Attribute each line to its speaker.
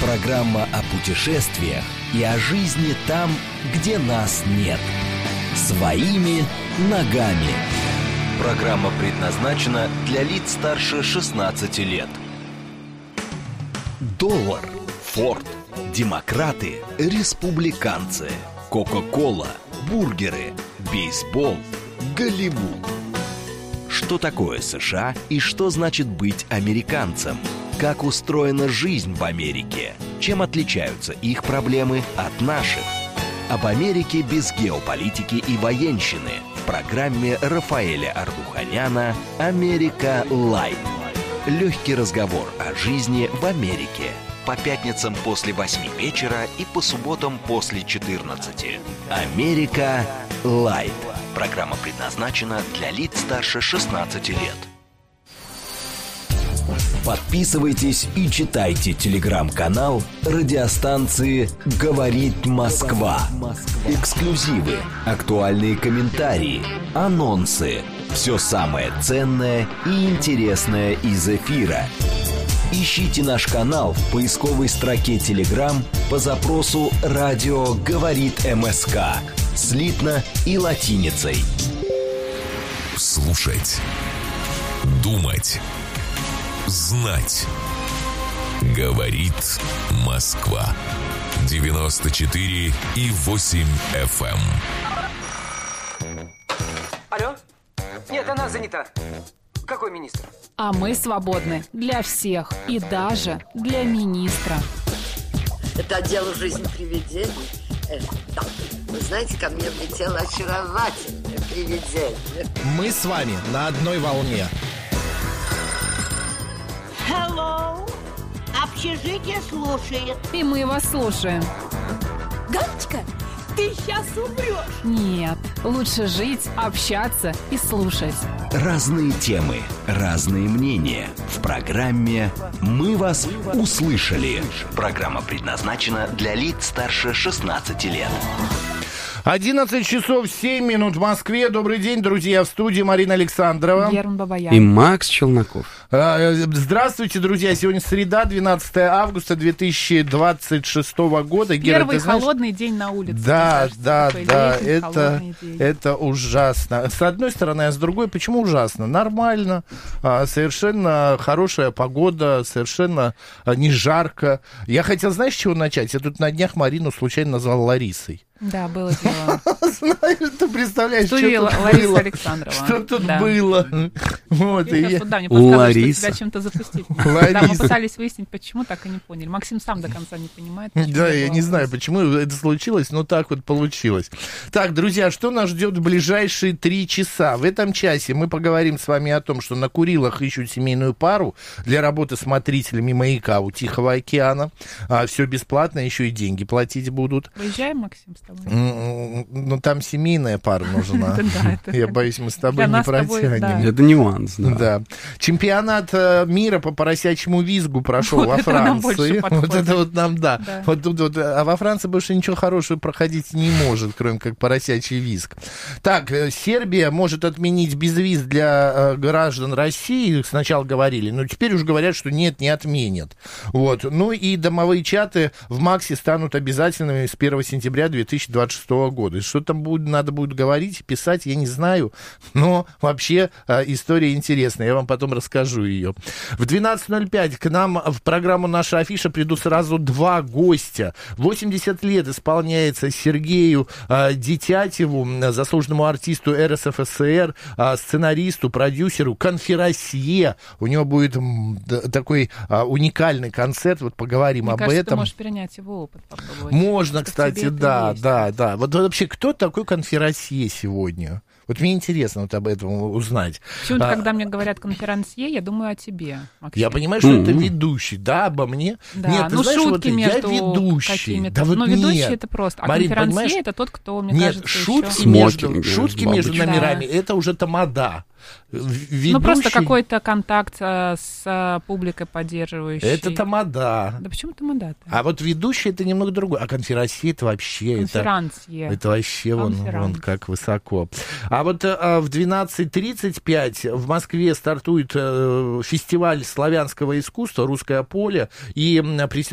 Speaker 1: Программа о путешествиях и о жизни там, где нас нет. Своими ногами. Программа предназначена для лиц старше 16 лет. Доллар, Форд, демократы, республиканцы, Кока-кола, бургеры, бейсбол, Голливуд. Что такое США и что значит быть американцем? Как устроена жизнь в Америке? Чем отличаются их проблемы от наших? Об Америке без геополитики и военщины в программе Рафаэля Ардуханяна «Америка Лайт». Легкий разговор о жизни в Америке. По пятницам после 8 вечера и по субботам после 14. «Америка Лайт». Программа предназначена для лиц старше 16 лет. Подписывайтесь и читайте телеграм-канал радиостанции «Говорит Москва». Эксклюзивы, актуальные комментарии, анонсы. Все самое ценное и интересное из эфира. Ищите наш канал в поисковой строке Telegram по запросу «Радио говорит МСК» слитно и латиницей.
Speaker 2: Слушать, думать, знать. Говорит Москва. 94,8 FM.
Speaker 3: Алло? Нет, она занята. Какой министр?
Speaker 4: А мы свободны для всех и даже для министра.
Speaker 5: Это отдел «Жизнь привидений». Да. Вы знаете, ко мне влетело очаровательное привидение.
Speaker 6: Мы с вами на одной волне.
Speaker 7: Hello. Общежитие слушает.
Speaker 4: И мы вас слушаем.
Speaker 7: Галочка, ты сейчас умрешь.
Speaker 4: Нет, лучше жить, общаться и слушать.
Speaker 1: Разные темы, разные мнения. В программе «Мы вас услышали». Программа предназначена для лиц старше 16 лет.
Speaker 6: 11 часов 7 минут в Москве. Добрый день, друзья. В студии Марина Александрова.
Speaker 4: Герман Бабаян.
Speaker 8: И Макс Челноков.
Speaker 6: Здравствуйте, друзья. Сегодня среда, 12 августа 2026 года. Гера,
Speaker 4: Первый
Speaker 6: ты знаешь...
Speaker 4: холодный день на улице.
Speaker 6: Да, да, да.
Speaker 4: Летний,
Speaker 6: это ужасно. С одной стороны, а с другой, почему ужасно? Нормально. Совершенно хорошая погода, совершенно не жарко. Я хотел, знаешь, с чего начать? Я тут на днях Марину случайно назвал Ларисой.
Speaker 4: Да, было дело.
Speaker 6: Знаешь, ты представляешь, что тут
Speaker 4: Лариса
Speaker 6: было?
Speaker 4: Александрова.
Speaker 6: Что тут было? Вот,
Speaker 4: Я
Speaker 6: и
Speaker 4: сейчас,
Speaker 6: я...
Speaker 4: да, мне подсказывают,
Speaker 8: Лариса.
Speaker 4: что тебя чем-то запустить.
Speaker 6: Лариса.
Speaker 4: Да, мы пытались выяснить, почему, так и не поняли. Максим сам до конца не понимает.
Speaker 6: Да, я не знаю, почему это случилось, но так вот получилось. Так, друзья, что нас ждет в ближайшие 3 часа? В этом часе мы поговорим с вами о том, что на Курилах ищут семейную пару для работы смотрителями маяка у Тихого океана. Все бесплатно, еще и деньги платить будут.
Speaker 4: Выезжаем, Максим, с тобой?
Speaker 6: Ну, там семейная пара нужна. Я боюсь, мы с тобой не протянем.
Speaker 8: Это нюанс, да.
Speaker 6: Да. Чемпионат мира по поросячьему визгу прошел во Франции. Вот это вот нам, да. Вот тут вот, а во Франции больше ничего хорошего проходить не может, кроме как поросячий визг. Так, Сербия может отменить безвиз для граждан России. Сначала говорили, но теперь уже говорят, что нет, не отменят. Вот. Ну и домовые чаты в Максе станут обязательными с 1 сентября 2026 года. Что там надо будет говорить, писать, я не знаю. Но вообще история интересная. Я вам потом расскажу ее. В 12:05 к нам в программу «Наша афиша» придут сразу 2 гостя. 80 лет исполняется Сергею Дитятеву, заслуженному артисту РСФСР, сценаристу, продюсеру, конферансье. У него будет такой уникальный концерт. Вот поговорим об этом.
Speaker 4: Ты можешь перенять его опыт, попробовать.
Speaker 6: Можно, кстати, да. Вот вообще, кто такой конферансье сегодня? Вот мне интересно вот об этом узнать.
Speaker 4: Почему-то, когда мне говорят конферансье, я думаю о тебе, Максим.
Speaker 6: Я понимаю, что это ведущий, да, обо мне.
Speaker 4: Да.
Speaker 6: Нет, ты знаешь,
Speaker 4: шутки
Speaker 6: вот
Speaker 4: между
Speaker 6: я ведущий. Да вот
Speaker 4: ведущий
Speaker 6: нет.
Speaker 4: это просто. А
Speaker 6: Марин,
Speaker 4: конферансье это тот, кто, мне
Speaker 6: нет,
Speaker 4: кажется,
Speaker 6: шутки
Speaker 4: еще...
Speaker 6: шутки между номерами, это уже тамада. Ведущий...
Speaker 4: Ну, просто какой-то контакт с публикой поддерживающий.
Speaker 6: Это тамада.
Speaker 4: Да почему тамада-то?
Speaker 6: А вот ведущий это немного другое. А конферансье это вообще... Это вообще вон как высоко. А вот в 12:35 в Москве стартует фестиваль славянского искусства «Русское поле». И